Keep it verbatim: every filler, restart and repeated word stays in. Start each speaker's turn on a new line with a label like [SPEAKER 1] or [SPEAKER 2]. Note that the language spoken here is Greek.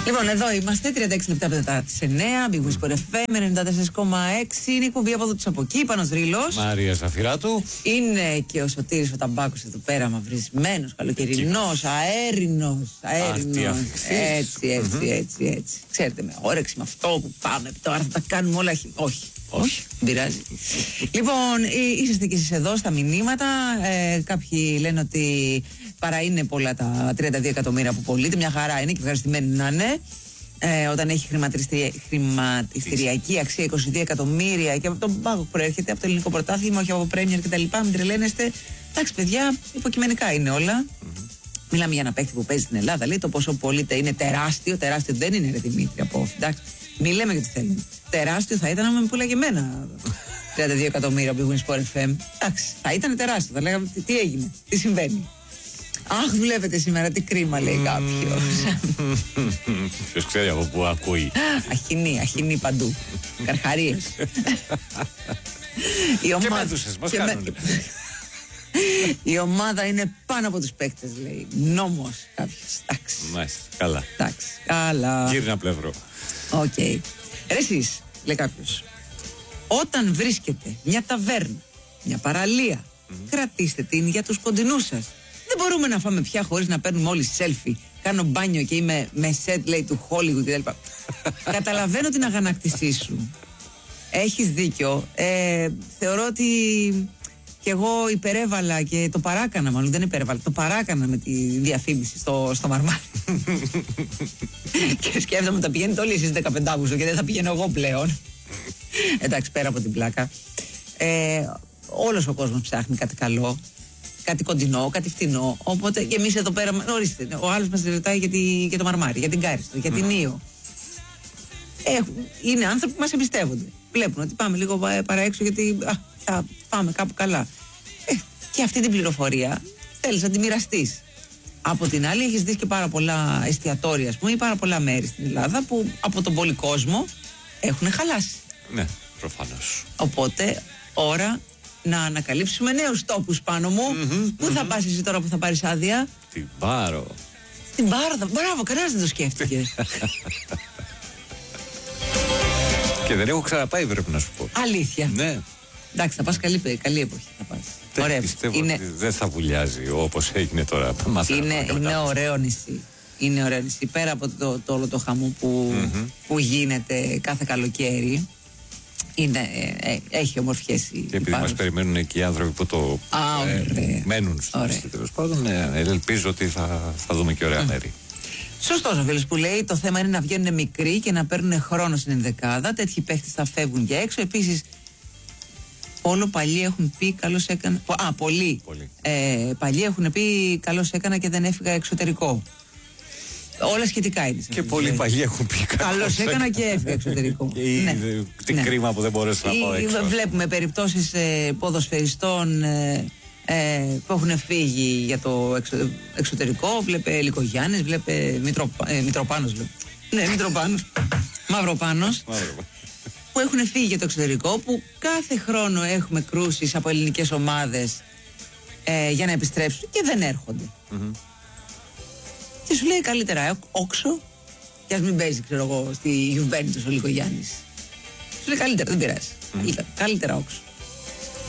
[SPEAKER 1] Λοιπόν, εδώ είμαστε, τριάντα έξι λεπτά μετά τις εννιά, Big Whisper εφ εμ ενενήντα τέσσερα κόμμα έξι, είναι η εκπομπή από εδώ τους από εκεί, Πάνος Ρήλος.
[SPEAKER 2] Μαρία Ζαφυράτου.
[SPEAKER 1] Είναι και ο Σωτήρης ο Ταμπάκος εδώ πέρα, μαυρισμένος, καλοκαιρινός, αέρινος, αέρινος. Έτσι, έτσι, mm-hmm. έτσι, έτσι. Ξέρετε, με όρεξη με αυτό που πάμε τώρα, θα τα κάνουμε όλα. Όχι. Όχι, δεν πειράζει. Λοιπόν, είσαστε και εσείς εδώ στα μηνύματα. Ε, κάποιοι λένε ότι παρά είναι πολλά τα τριάντα δύο εκατομμύρια που πωλείται. Μια χαρά είναι και ευχαριστημένοι να είναι. Ε, όταν έχει χρηματιστηριακή αξία είκοσι δύο εκατομμύρια και από τον πάγο που προέρχεται, από το ελληνικό πρωτάθλημα, όχι από Πρέμιερ κτλ. Μην τρελαίνεστε. Εντάξει, παιδιά, υποκειμενικά είναι όλα. Mm-hmm. Μιλάμε για ένα παίκτη που παίζει στην Ελλάδα. Λέει το πόσο πωλείται είναι τεράστιο. Τεράστιο δεν είναι, ρε Δημήτρη, από εντάξει. Μην λέμε γιατί θέλουμε. Τεράστιο θα ήταν να με πουλάγε εμένα τριάντα δύο εκατομμύρια από Big Whisper εφ εμ. Εντάξει, θα ήταν τεράστιο. Θα λέγαμε τι, τι έγινε, τι συμβαίνει. Αχ, δουλεύετε σήμερα, τι κρίμα, λέει κάποιος.
[SPEAKER 2] Ποιος ξέρει από πού ακούει.
[SPEAKER 1] Αχινή, αχινή παντού. Καρχαρίες.
[SPEAKER 2] Και μέτουσες, μας κάνουν.
[SPEAKER 1] Η ομάδα είναι πάνω από τους παίκτες, λέει. Νόμος κάποιος. Εντάξει.
[SPEAKER 2] Μάλιστα, καλά.
[SPEAKER 1] Εντάξει, καλά.
[SPEAKER 2] Γύρνα πλευρό.
[SPEAKER 1] Οκ. Okay. Ρε εσείς, λέει κάποιος, όταν βρίσκεται μια ταβέρνα, μια παραλία, mm-hmm. κρατήστε την για τους κοντινούς σας. Δεν μπορούμε να φάμε πια χωρίς να παίρνουμε όλοι selfie. Κάνω μπάνιο και είμαι με set, λέει, του Hollywood κτλ. Καταλαβαίνω την αγανάκτησή σου. Έχεις δίκιο. Ε, θεωρώ ότι και εγώ υπερέβαλα και το παράκανα, μάλλον δεν υπερέβαλα, το παράκανα με τη διαφήμιση στο, στο Μαρμάρι. Και σκέφτομαι τα πηγαίνετε όλοι εσείς δεκαπέντε Αυγούστου και δεν θα πηγαίνω εγώ πλέον. Εντάξει, πέρα από την πλάκα. Ε, όλος ο κόσμος ψάχνει κάτι καλό, κάτι κοντινό, κάτι φτηνό. Οπότε και εμείς εδώ πέρα, ορίστε, ο άλλος μας ρωτάει για, τη, για το Μαρμάρι, για την Κάριστο, για την Ήο. Ε, είναι άνθρωποι που μας εμπιστεύονται. Βλέπουν ότι πάμε λίγο παρά έξω γιατί α, θα πάμε κάπου καλά. Ε, και αυτή την πληροφορία θέλεις να τη μοιραστείς. Από την άλλη, έχεις δει και πάρα πολλά εστιατόρια, ας πούμε, ή πάρα πολλά μέρη στην Ελλάδα που από τον πολύ κόσμο έχουν χαλάσει.
[SPEAKER 2] Ναι, προφανώς.
[SPEAKER 1] Οπότε, ώρα να ανακαλύψουμε νέους τόπους, πάνω μου. Mm-hmm, Πού mm-hmm. θα πας εσύ τώρα που θα πάρεις άδεια?
[SPEAKER 2] Στην Πάρο.
[SPEAKER 1] Στην Πάρο, θα... μπράβο, κανένας δεν το σκέφτηκε.
[SPEAKER 2] Και δεν έχω ξαναπάει, πρέπει να σου πω.
[SPEAKER 1] Αλήθεια.
[SPEAKER 2] Ναι.
[SPEAKER 1] Εντάξει, θα πας καλή, καλή εποχή. Θα πας.
[SPEAKER 2] Δεν
[SPEAKER 1] ωραία.
[SPEAKER 2] Πιστεύω
[SPEAKER 1] είναι...
[SPEAKER 2] ότι δεν θα βουλιάζει όπως έγινε τώρα.
[SPEAKER 1] Είναι, είναι ωραίο νησί. Είναι ωραίο νησί. Πέρα από το, το όλο το χαμό που, mm-hmm. που γίνεται κάθε καλοκαίρι. Είναι, ε, ε, έχει ομορφιές.
[SPEAKER 2] Και επειδή μας περιμένουν εκεί οι άνθρωποι που το
[SPEAKER 1] Α,
[SPEAKER 2] ε, μένουν στο νησί, τέλος πάντων, ε, ελπίζω ότι θα, θα δούμε και ωραία mm. μέρη.
[SPEAKER 1] Σωστός ο φίλος που λέει, το θέμα είναι να βγαίνουν μικροί και να παίρνουν χρόνο στην ενδεκάδα. Τέτοιοι παίχτες θα φεύγουν για έξω. Επίσης, όλο παλιοί έχουν πει καλώς έκανα. Α, πολλοί. πολλοί. Ε, παλιοί έχουν πει καλώς έκανα και δεν έφυγα εξωτερικό. Όλα σχετικά είναι.
[SPEAKER 2] Και πολλοί παλιοί έχουν πει
[SPEAKER 1] καλώς έκανα και έφυγα εξωτερικό.
[SPEAKER 2] Και ναι. Τι ναι. κρίμα που δεν μπορέσα να πάω έξω.
[SPEAKER 1] Βλέπουμε περιπτώσεις ε, ποδοσφαιριστών ε, ε, που έχουν φύγει για το εξω, εξωτερικό. Βλέπε Λυκογιάννης, βλέπε Μητροπα, ε, Μητροπάνος. Βλέπε. Ναι, Μητροπάνος. Μαυροπάνος. Που έχουν φύγει για το εξωτερικό, που κάθε χρόνο έχουμε κρούσεις από ελληνικές ομάδες ε, για να επιστρέψουν και δεν έρχονται. Mm-hmm. Και σου λέει καλύτερα όξο, και ας μην παίζει, ξέρω εγώ, στη Juventus ο Λυκογιάννης. Σου λέει καλύτερα, δεν πειράζει. Mm-hmm. Καλύτερα, καλύτερα όξο.